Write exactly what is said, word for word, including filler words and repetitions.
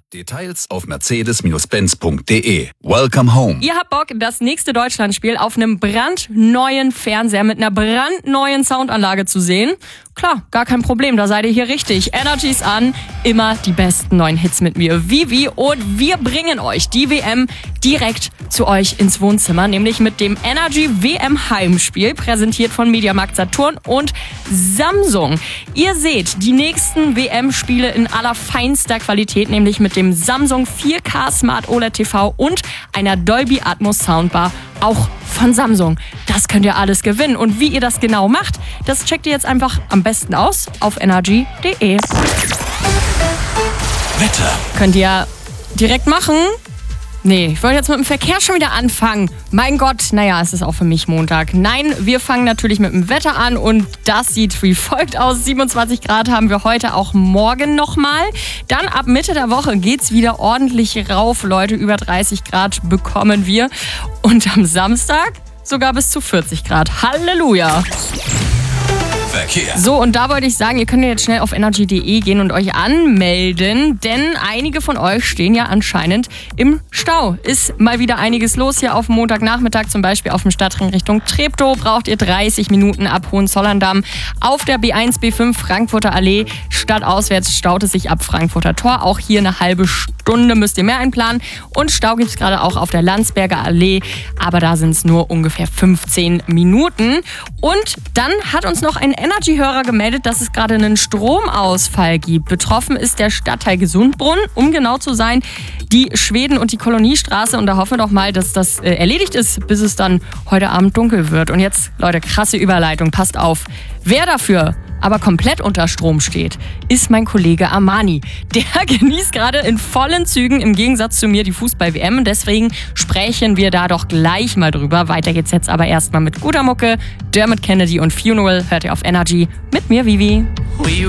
Details auf mercedes Benz punkt de. Welcome home. Ihr habt Bock, das nächste Deutschlandspiel auf einem brandneuen Fernseher mit einer brandneuen Soundanlage zu sehen? Klar, gar kein Problem, da seid ihr hier richtig. Energy's an, immer die besten neuen Hits mit mir, Vivi, und wir bringen euch die W M direkt zu euch ins Wohnzimmer, nämlich mit dem Energy W M Heimspiel, präsentiert von Mediamarkt Saturn und Samsung. Ihr seht die nächsten W M-Spiele in allerfeinster Qualität, nämlich mit dem Samsung vier K Smart O L E D T V und einer Dolby Atmos Soundbar, auch von Samsung. Das könnt ihr alles gewinnen. Und wie ihr das genau macht, das checkt ihr jetzt einfach am besten aus auf energy punkt de. Wetter. Könnt ihr direkt machen. Nee, ich wollte jetzt mit dem Verkehr schon wieder anfangen. Mein Gott, naja, es ist auch für mich Montag. Nein, wir fangen natürlich mit dem Wetter an und das sieht wie folgt aus. siebenundzwanzig Grad haben wir heute, auch morgen nochmal. Dann ab Mitte der Woche geht's wieder ordentlich rauf, Leute. Über dreißig Grad bekommen wir. Und am Samstag sogar bis zu vierzig Grad. Halleluja! Verkehr. So, und da wollte ich sagen, ihr könnt jetzt schnell auf energy punkt de gehen und euch anmelden, denn einige von euch stehen ja anscheinend im Stau. Ist mal wieder einiges los hier auf dem Montagnachmittag, zum Beispiel auf dem Stadtring Richtung Treptow braucht ihr dreißig Minuten ab Hohenzollern-Damm. Auf der B eins B fünf Frankfurter Allee stadtauswärts staut es sich ab Frankfurter Tor. Auch hier eine halbe Stunde müsst ihr mehr einplanen. Und Stau gibt es gerade auch auf der Landsberger Allee, aber da sind es nur ungefähr fünfzehn Minuten. Und dann hat uns noch ein Energy-Hörer gemeldet, dass es gerade einen Stromausfall gibt. Betroffen ist der Stadtteil Gesundbrunn, um genau zu sein, die Schweden- und die Koloniestraße. Und da hoffen wir doch mal, dass das äh, erledigt ist, bis es dann heute Abend dunkel wird. Und jetzt, Leute, krasse Überleitung, passt auf. Wer dafür aber komplett unter Strom steht, ist mein Kollege Armani. Der genießt gerade in vollen Zügen im Gegensatz zu mir die Fußball-W M. Deswegen sprechen wir da doch gleich mal drüber. Weiter geht's jetzt aber erstmal mit guter Mucke. Dermot Kennedy und Funeral hört ihr auf Energy mit mir, Vivi.